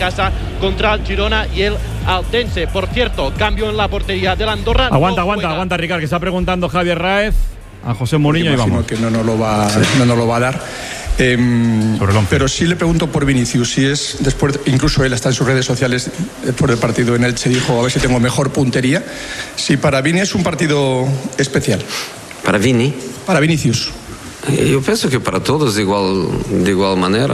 casa contra el Girona y el Altense. Por cierto, cambio en la portería del Andorra. Aguanta, Ricard, que está preguntando Javier Raez a José Mourinho y vamos. Que no nos lo va a dar. Pero sí le pregunto por Vinicius, si es después, incluso él está en sus redes sociales después del partido en Elche, dijo a ver si tengo mejor puntería. Si para Vini es un partido especial. ¿Para Vini? Para Vinicius. Yo pienso que para todos de igual manera.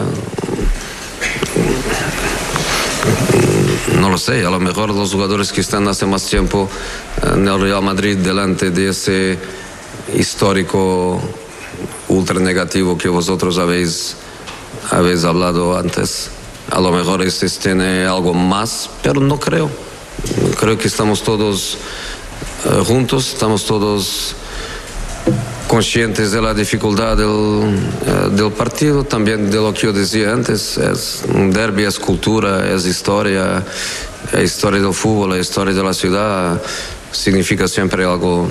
No lo sé, a lo mejor los jugadores que están hace más tiempo en el Real Madrid delante de ese histórico ultra negativo que vosotros habéis hablado antes, a lo mejor este tiene algo más, pero no creo. Creo que estamos todos juntos, estamos todos conscientes de la dificultad del partido, también de lo que yo decía antes, es un derbi, es cultura, es historia del fútbol, la historia de la ciudad, significa siempre algo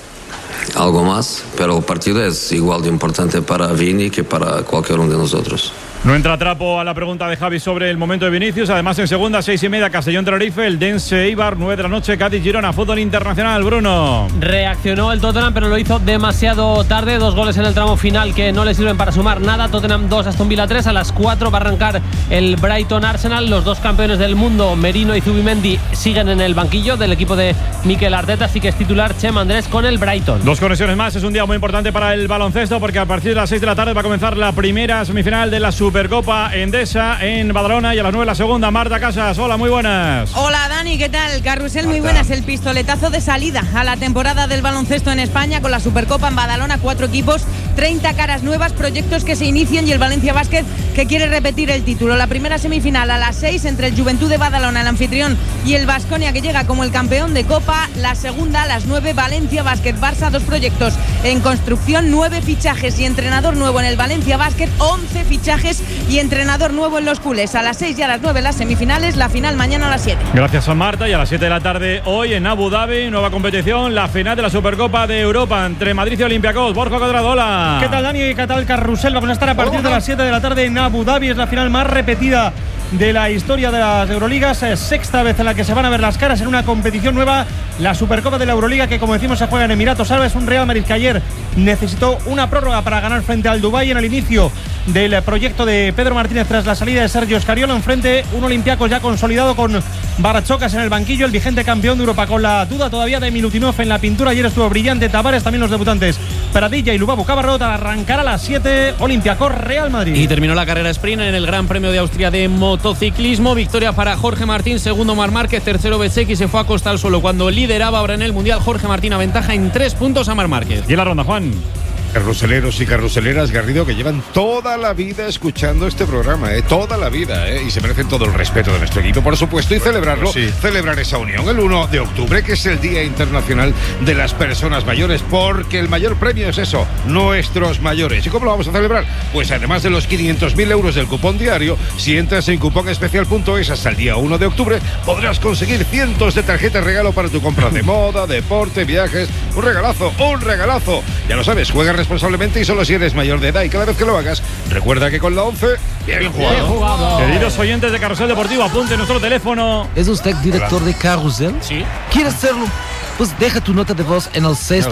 más, pero el partido es igual de importante para Vini que para cualquier uno de nosotros. No entra trapo a la pregunta de Javi sobre el momento de Vinicius. Además, en segunda, 6:30, Castellón-Tenerife, el Dense-Eibar, 9 de la noche, Cádiz-Girona, fútbol internacional. Bruno. Reaccionó el Tottenham, pero lo hizo demasiado tarde. 2 goles en el tramo final que no le sirven para sumar nada. Tottenham 2, Aston Villa 3. A las 4 va a arrancar el Brighton-Arsenal. Los dos campeones del mundo, Merino y Zubimendi, siguen en el banquillo del equipo de Mikel Arteta. Así que es titular Chema Andrés con el Brighton. 2 conexiones más. Es un día muy importante para el baloncesto porque a partir de las 6 de la tarde va a comenzar la primera semifinal de la Supercopa Endesa en Badalona y a las 9 la segunda. Marta Casas, hola, muy buenas. Hola Dani, ¿qué tal? Carrusel, muy buenas. El pistoletazo de salida a la temporada del baloncesto en España con la Supercopa en Badalona, 4 equipos, 30 caras nuevas, proyectos que se inician y el Valencia Basket que quiere repetir el título. La primera semifinal a las 6 entre el Juventud de Badalona, el anfitrión, y el Baskonia que llega como el campeón de Copa. La segunda a las 9, Valencia Basket Barça, 2 proyectos en construcción, 9 fichajes y entrenador nuevo en el Valencia Basket, 11 fichajes y entrenador nuevo en los culés. A las 6 y a las 9 las semifinales, la final mañana a las 7. Gracias a Marta. Y a las 7 de la tarde hoy en Abu Dhabi, nueva competición, la final de la Supercopa de Europa entre Madrid y Olympiacos. Borja Cuadrado, hola. ¿Qué tal, Dani? ¿Qué tal, Carrusel? Vamos a estar a partir de las 7 de la tarde en Abu Dhabi. Es la final más repetida de la historia de las Euroligas, sexta vez en la que se van a ver las caras en una competición nueva, la Supercopa de la Euroliga, que como decimos se juega en Emiratos Árabes. Un Real Madrid que ayer necesitó una prórroga para ganar frente al Dubái en el inicio del proyecto de Pedro Martínez tras la salida de Sergio Scariolo. Enfrente un Olympiacos ya consolidado con Barachocas en el banquillo, el vigente campeón de Europa, con la duda todavía de Milutinov en la pintura. Ayer estuvo brillante Tavares, también los debutantes Pradilla y Lubabu Cabarrot. Al arrancar a las 7, Olympiacos Real Madrid. Y terminó la carrera sprint en el Gran Premio de Austria de motociclismo. Victoria para Jorge Martín, segundo Marc Márquez, tercero Bezzecchi. Se fue a costa al suelo cuando lideraba ahora en el Mundial. Jorge Martín aventaja en 3 puntos a Marc Márquez. Y en la ronda, Juan. Carruseleros y carruseleras, Garrido, que llevan toda la vida escuchando este programa, toda la vida, y se merecen todo el respeto de nuestro equipo, por supuesto, y celebrarlo, celebrar esa unión el 1 de octubre, que es el Día Internacional de las Personas Mayores, porque el mayor premio es eso, nuestros mayores. ¿Y cómo lo vamos a celebrar? Pues además de los 500.000 euros del cupón diario, si entras en cuponespecial.es hasta el día 1 de octubre, podrás conseguir cientos de tarjetas regalo para tu compra de moda, deporte, viajes. Un regalazo, un regalazo. Ya lo sabes, juega responsablemente y solo si eres mayor de edad, y cada vez que lo hagas, recuerda que con la 11, bien jugado. Queridos oyentes de Carrusel Deportivo, apunte nuestro teléfono. ¿Es usted director de Carrusel? Sí. ¿Quieres serlo? Pues deja tu nota de voz en el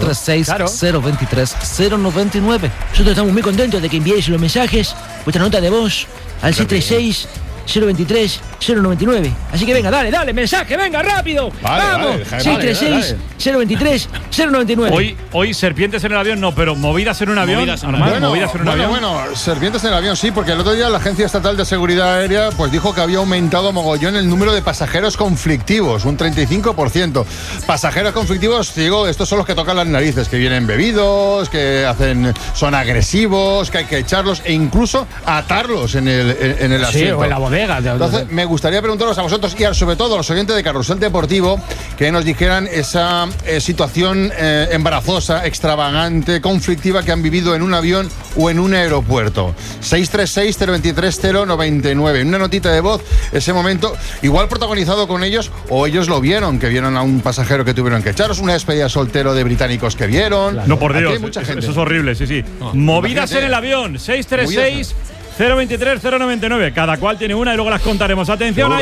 636-023-099. Nosotros estamos muy contentos de que envíes los mensajes, vuestra nota de voz, al 636-023-099. Así que venga, dale, mensaje, venga, rápido. Vamos, 636-023-099. Hoy serpientes en el avión no, pero movidas en un avión. Movidas en un avión. Bueno, serpientes en el avión sí, porque el otro día la Agencia Estatal de Seguridad Aérea pues dijo que había aumentado mogollón el número de pasajeros conflictivos, un 35%. Pasajeros conflictivos, digo, estos son los que tocan las narices, que vienen bebidos, que son agresivos, que hay que echarlos e incluso atarlos en el asiento. Sí, o en la bodega. Entonces, me gustaría preguntaros a vosotros y sobre todo a los oyentes de Carrusel Deportivo que nos dijeran esa situación embarazosa, extravagante, conflictiva que han vivido en un avión o en un aeropuerto. 636-023-099. En una notita de voz, ese momento, igual protagonizado con ellos, o ellos lo vieron, que vieron a un pasajero que tuvieron que echaros, una despedida soltero de británicos que vieron. No, por Dios, mucha gente. Eso es horrible, sí. Movidas en el avión, 636 023-099. Cada cual tiene una y luego las contaremos. Atención.